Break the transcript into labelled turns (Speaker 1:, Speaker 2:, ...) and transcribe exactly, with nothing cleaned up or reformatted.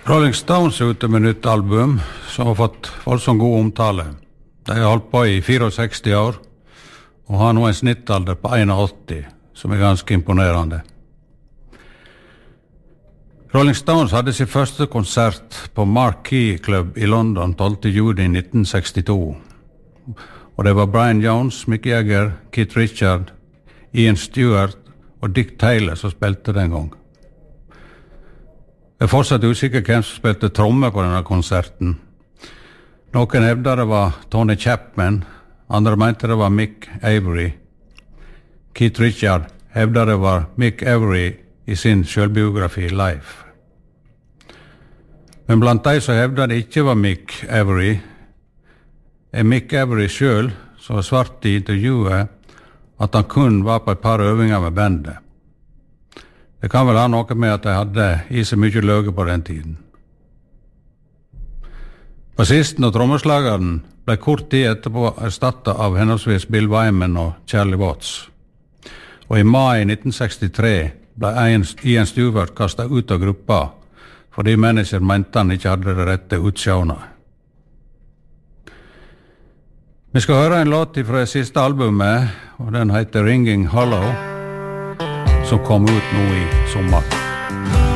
Speaker 1: Rolling Stones er ute med nytt album som har fått voldsomt god omtale. De har holdt på i sekstifire år og har nå en snittalder på åtti, som er ganske imponerende. Rolling Stones hadde sin første konsert på Marquee Club i London tolvte juni nitten sekstito. Og det var Brian Jones, Mick Jagger, Keith Richards, Ian Stewart og Dick Taylor som spilte den gang. Jeg er fortsatt usikker hvem som spilte tromme på denne konserten. Noen hevder det var Tony Chapman, andre mente det var Mick Avery. Keith Richards hevder det var Mick Avery i sin selvbiografi Life. Men blant de som hevder det ikke var Mick Avery, er Mick Avery selv, som var svart i intervjuet, at han kun var på et par øvinger med bandet. Det kan vel ha noe med at de hadde i så mye løge på den tiden. Bassisten og trommeslageren ble kort tid etterpå erstattet av henholdsvis Bill Wyman og Charlie Watts. Og i mai nitten sekstitre ble Ian Stewart kastet ut av gruppa fordi manager mente han ikke hadde det rette utsjående. Vi skal høre en låt fra det siste albumet, og den heter Ringing Hollow, som kom ut nå i sommer.